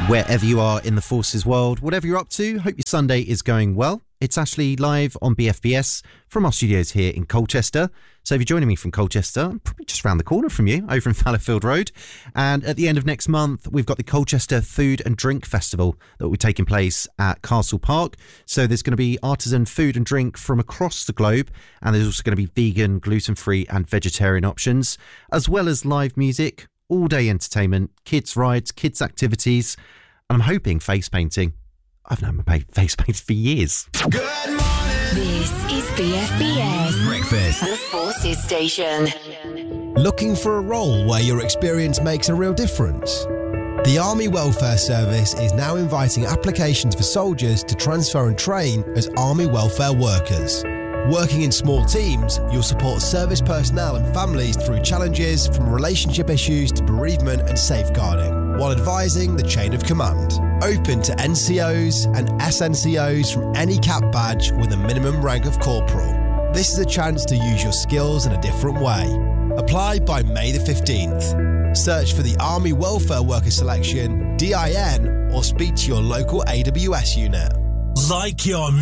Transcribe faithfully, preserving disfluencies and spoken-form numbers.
Wherever you are in the forces world, whatever you're up to, hope your Sunday is going well. It's Ashley live on B F B S from our studios here in Colchester. So if you're joining me from Colchester, I'm probably just around the corner from you, over in Fallowfield Road. And at the end of next month, we've got the Colchester Food and Drink Festival that will be taking place at Castle Park. So there's going to be artisan food and drink from across the globe. And there's also going to be vegan, gluten-free and vegetarian options, as well as live music, all-day entertainment, kids' rides, kids' activities, and I'm hoping face painting. I've known my face paint for years. Good morning. This is B F B S Breakfast. The Forces Station. Looking for a role where your experience makes a real difference? The Army Welfare Service is now inviting applications for soldiers to transfer and train as Army Welfare Workers. Working in small teams, you'll support service personnel and families through challenges from relationship issues to bereavement and safeguarding, while advising the chain of command. Open to N C Os and S N C Os from any cap badge with a minimum rank of corporal. This is a chance to use your skills in a different way. Apply by May the fifteenth. Search for the Army Welfare Worker Selection, D I N, or speak to your local A W S unit. Like your